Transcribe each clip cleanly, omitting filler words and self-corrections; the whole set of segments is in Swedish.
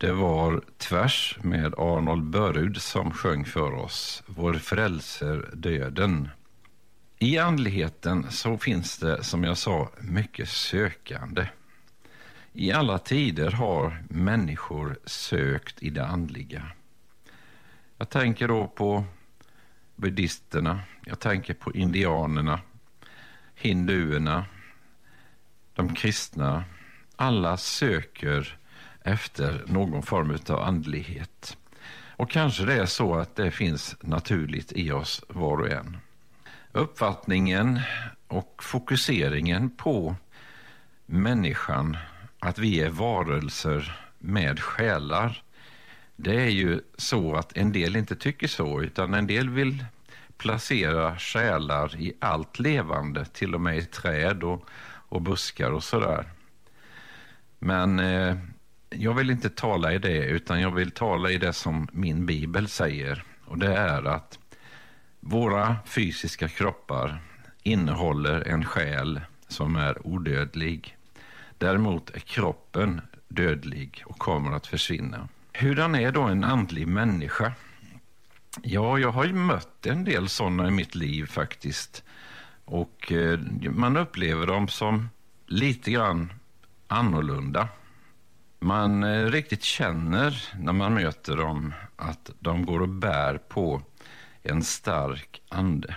Det var Tvärs med Arnold Börud som sjöng för oss Vår frälser döden. I andligheten så finns det, som jag sa, mycket sökande. I alla tider har människor sökt i det andliga. Jag tänker då på buddhisterna, jag tänker på indianerna, hinduerna, de kristna. Alla söker efter någon form av andlighet. Och kanske det är så att det finns naturligt i oss var och en. Uppfattningen och fokuseringen på människan, att vi är varelser med själar, det är ju så att en del inte tycker så, utan en del vill placera själar i allt levande, till och med i träd och buskar och sådär. Men jag vill inte tala i det, utan jag vill tala i det som min bibel säger. Och det är att våra fysiska kroppar innehåller en själ som är odödlig. Däremot är kroppen dödlig och kommer att försvinna. Hurdan är då en andlig människa? Ja, jag har ju mött en del sådana i mitt liv faktiskt. Och man upplever dem som lite grann annorlunda. Man riktigt känner när man möter dem att de går och bär på en stark ande.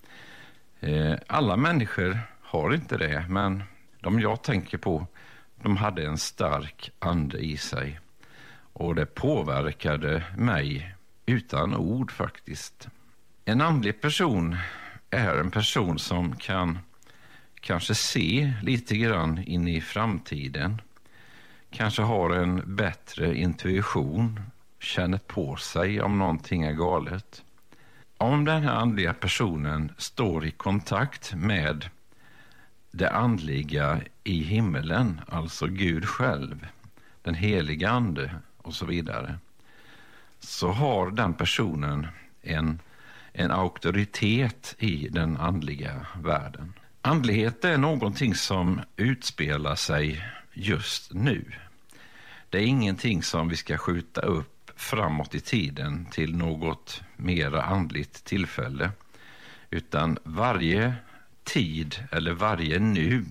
Alla människor har inte det, men de jag tänker på, de hade en stark ande i sig. Och det påverkade mig utan ord faktiskt. En andlig person är en person som kan kanske se lite grann in i framtiden. Kanske har en bättre intuition, känner på sig om någonting är galet. Om den här andliga personen står i kontakt med det andliga i himmelen, alltså Gud själv, den heliga ande och så vidare, så har den personen en auktoritet i den andliga världen. Andlighet är någonting som utspelar sig just nu. Det är ingenting som vi ska skjuta upp framåt i tiden till något mera andligt tillfälle, utan varje tid eller varje nu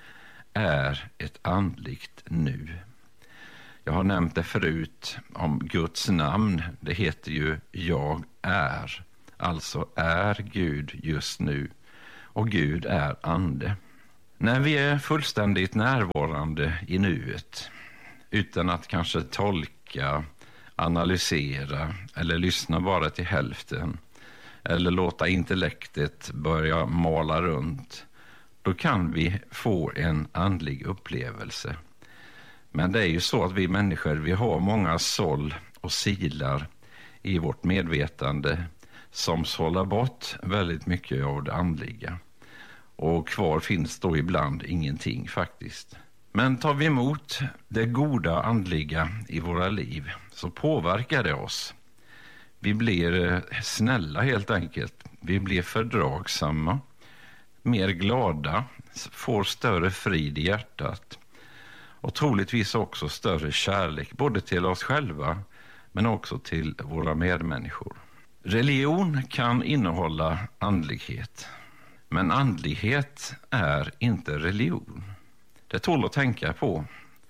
är ett andligt nu. Jag har nämnt det förut om Guds namn. Det heter ju jag är. Alltså är Gud just nu. Och Gud är ande. När vi är fullständigt närvarande i nuet, utan att kanske tolka, analysera eller lyssna bara till hälften, eller låta intellektet börja mala runt, då kan vi få en andlig upplevelse. Men det är ju så att vi människor, vi har många såll och silar i vårt medvetande som sållar bort väldigt mycket av det andliga. Och kvar finns då ibland ingenting faktiskt. Men tar vi emot det goda andliga i våra liv så påverkar det oss. Vi blir snälla helt enkelt. Vi blir fördragsamma, mer glada, får större frid i hjärtat. Och troligtvis också större kärlek både till oss själva men också till våra medmänniskor. Religion kan innehålla andlighet. Men andlighet är inte religion. Det tål att tänka på.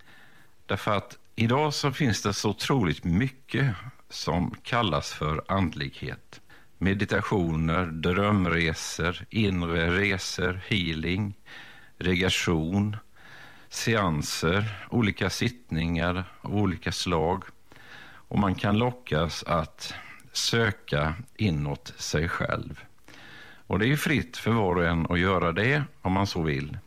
Därför att idag så finns det så otroligt mycket som kallas för andlighet. Meditationer, drömresor, inre resor, healing, regression, seanser, olika sittningar av olika slag. Och man kan lockas att söka inåt sig själv. Och det är ju fritt för var och en att göra det om man så vill.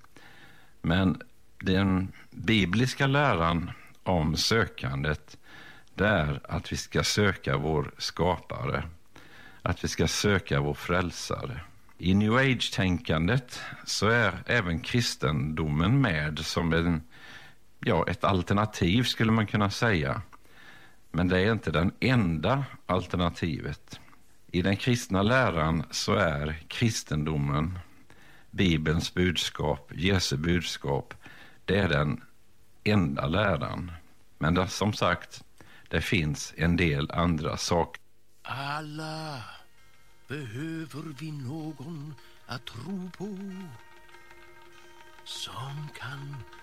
Men den bibliska läran om sökandet, det är att vi ska söka vår skapare. Att vi ska söka vår frälsare. I New Age-tänkandet så är även kristendomen med som ett alternativ skulle man kunna säga. Men det är inte den enda alternativet. I den kristna läran så är kristendomen, Bibelns budskap, Jesu budskap, det är den enda läran. Men som sagt, det finns en del andra saker. Alla behöver vi någon att tro på som kan